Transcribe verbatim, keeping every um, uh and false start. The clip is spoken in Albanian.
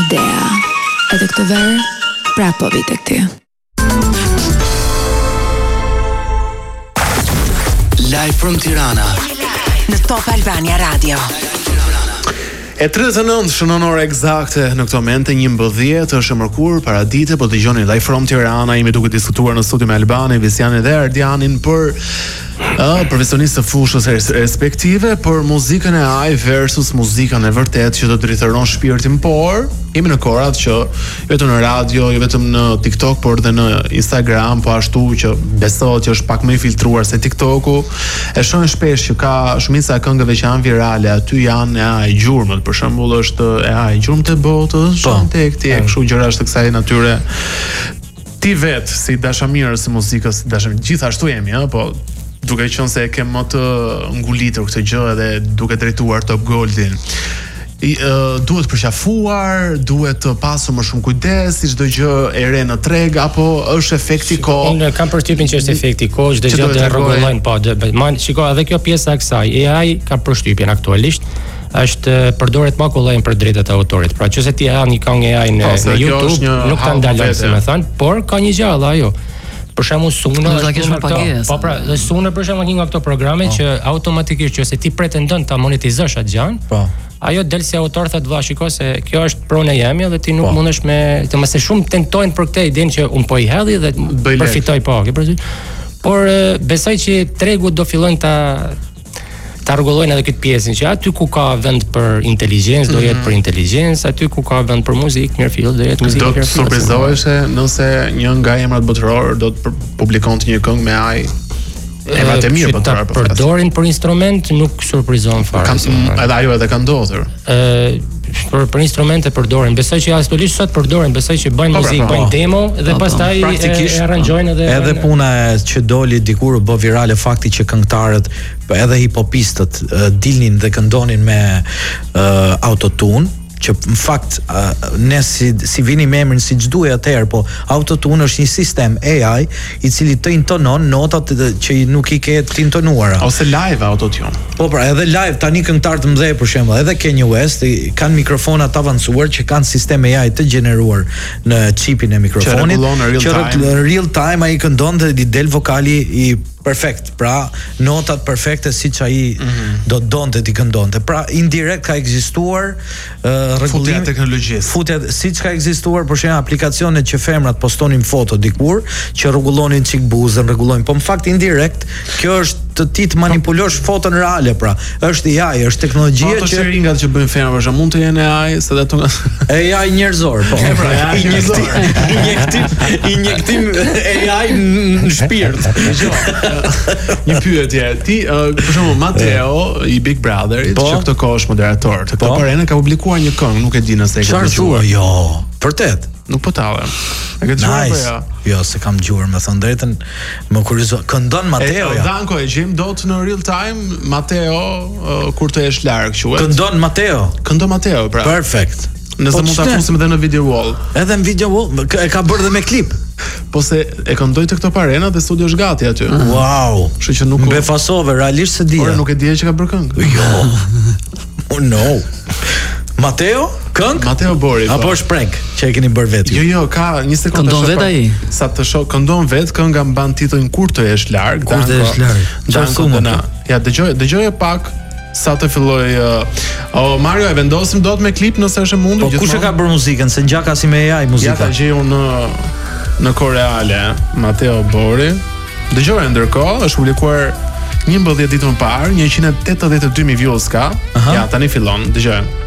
idea. Edhe këtë verë, pra po vite këti. Live from Tirana në Top Albania Radio. E tridhjetë e nëntë shënonore eksakte në këtë moment, njëmbëdhjetë është e mërkurë, paradite, po dëgjoni Live from Tirana, jemi duke diskutuar në studio me Albani, Visianin dhe Ardianin për uh, profesionistë të fushës respektive, për muzikën e ai versus muzikën e vërtet që do të rritëron shpirtin, por jemi në korat që jo vetëm në radio, jo vetëm në TikTok, por edhe në Instagram, po ashtu që besohet që është pak më i filtruar se TikToku. E shohim shpesh që ka shumica e këngëve që janë virale, aty janë e ai gjurmët, për shembull është e ai gjurmët e botës, janë tek ti, kështu gjëra të kësaj natyre. Ti vet si dashamirës së muzikës, dashamirë, gjithashtu jemi, ëh, po duke qenë se e kem më të ngulitur këtë gjë edhe duke drejtuar Top Goldin. I, uh, duhet përqafuar, duhet të pasur më shumë kujdes si çdo gjë e re në treg, apo është efekti kohë? Unë kam përshtypjen që është efekti kohë, çdo gjë do rregullojnë, po, shiko, edhe kjo pjesa e kësaj, A I ka përshtypjen aktualisht është përdoret më kollajn për drejtat e autorit. Pra nëse ti ha një këngë A I në, në YouTube, nuk ta ndalon, si më thën, por ka një gjallë ajo. Për shembull Suna, po pra, Suna për shembull një nga këto programe që automatikisht nëse ti pretendon ta monetizosh atë gjën, po ajo del si autor thotë valla shiko se kjo është pronë e jemi dhe ti nuk mundesh me të mëse shumë tentojnë për këtë idenë që un po i hedhi dhe përfitoj po, ke parasysh. Por besoj që tregu do fillojnë ta ta rregullojnë edhe këtë pjesën që aty ku ka vend për inteligjencë do jetë për inteligjencë, aty ku ka vend për muzikë, mirëfill do jetë muzikë mirëfill. Do të surprizohesh nëse një nga emrat botëror do të publikonte një këngë me A I. Emrat e mirë, po ta përdorin për instrument nuk surprizon fare. Edhe ajo edhe ka ndodhur. Ë për për instrumente përdorin. Besoj që aktualisht sot përdorin, besoj që bëjnë muzikë, bëjnë demo dhe pastaj e aranjojnë edhe edhe puna që doli dikur u bë virale fakti që këngëtarët edhe hip-hopistët dilnin dhe këndonin me autotune, që në fakt uh, ne si, si vini me emrin si ç'duhet atëherë, po autotune është një sistem A I i cili të intonon notat që nuk i ke të intonuara. Ose live autotune. Po pra, edhe live tani këngëtarë të mëdhenj për shembull, edhe Kanye West kanë mikrofona të avancuar që kanë sistem A I të gjeneruar në chipin e mikrofonit, që në real time ai këndon dhe i del vokali i perfekt, pra notat perfekte siç ai mm-hmm. do donte ti këndonte. Pra indirekt ka ekzistuar uh, rregullim teknologjisë. Futja siç ka ekzistuar për shembull aplikacionet që femrat postonin foto dikur, që rregullonin çik buzën, rregullojnë, po në fakt indirekt kjo është të ti të manipulosh foton reale, pra është A I, është teknologjia që ato sheringat që bëjnë femra për mund të jenë A I, se ato A I njerëzor, po. Pra, injektim, injektim A I në shpirt. Një pyetje, ti uh, për shembull Mateo i Big Brotherit, që këtë kohë është moderator, të këtë parene ka publikuar një këngë, nuk e di nëse e ke dëgjuar. Jo, vërtet. Nuk po tallem. E ke dëgjuar apo jo? Jo, se kam dëgjuar, me thënë drejtën, më kurizo. Këndon Mateo ja. Danko e gjejmë dot në real time Mateo uh, kur të jesh larg, quhet. Këndon Mateo. Këndon Mateo, pra. Perfect. Nëse mund ta fusim edhe në video wall. Edhe në video wall, e ka bërë dhe me klip. Po se e këndoi të këto parena dhe studio është gati aty. Uh-huh. Wow. Kështu që nuk më befasove, realisht se dia. Por nuk e dija që ka bërë këngë. Jo. Oh no. Mateo? Këngë? Mateo Bori. Apo është prank që e keni bërë vetë? Jo, jo, ka një sekondë. Këndon vet ai. Sa të shoh, këndon vet, kënga mban titullin Kur të jesh larg. Kur të jesh larg. Danko na. Ja, dëgjoj, dëgjoj pak sa të filloj uh, oh, Mario e vendosim dot me klip nëse është e mundur. Po kush e ka bërë muzikën? Se ngjaka si me A I muzika. Ja ta gjej unë në në Koreale, Mateo Bori. Dëgjoj ndërkohë, është publikuar njëmbëdhjetë ditë më parë, njëqind e tetëdhjetë e dy mijë views ka. Ja, tani fillon, dëgjoj.